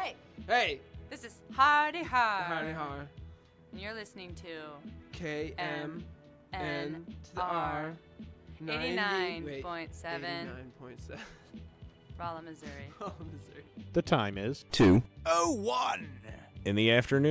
Hey, Hey, this is Hardy Har. Hardy Har. And you're listening to KMN to the R. 89.7 89.7. Rolla, Missouri. Oh, Missouri. The time is 2:01 in the afternoon.